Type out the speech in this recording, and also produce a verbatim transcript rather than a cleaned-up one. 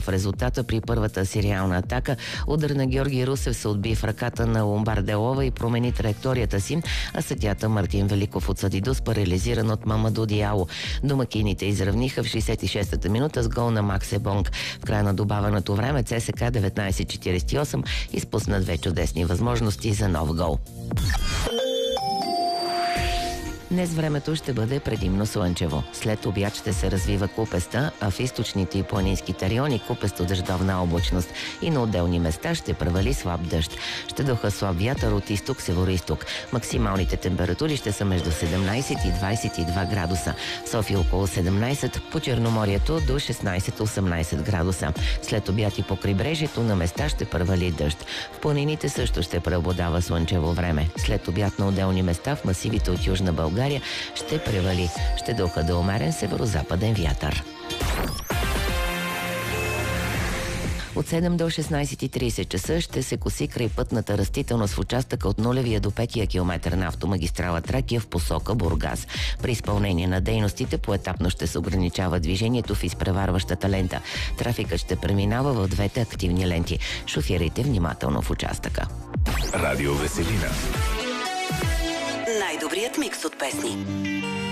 в резултата при първата си реална атака. Удар на Георги Русев се отби в ръката на Ломбарделова и промени траекторията си, а съдията Мартин Великов отсъди Дуспа, реализиран от Мамаду Диало. Домакините изравниха в шейсет и шеста минута с гол на Макс Ебонг. В края на добавеното време ЦСКА деветнайсет четирийсет и осем изпусна две чудесни възможности за нов гол. Днес времето ще бъде предимно слънчево. След обяд ще се развива купеста, а в източните и планинските райони купесто-дъждовна облачност и на отделни места ще превали слаб дъжд. Ще духа слаб вятър от изток, североизток. Максималните температури ще са между седемнайсет и двайсет и два градуса. В София около седемнайсет, по Черноморието до шестнайсет-осемнайсет градуса. След обяд и по крайбрежието на места ще превали дъжд. В планините също ще преобладава слънчево време. След обяд на отделни места в масивите от Южна България ще превали. Ще духа до умерен северо-западен вятър. От седем до шестнайсет и трийсет часа ще се коси крайпътната растителност в участъка от нулевия до петия километър на автомагистрала Тракия в посока Бургас. При изпълнение на дейностите поетапно ще се ограничава движението в изпреварващата лента. Трафикът ще преминава в двете активни ленти. Шофирайте внимателно в участъка. Радио Веселина. Най-добрият микс от песни.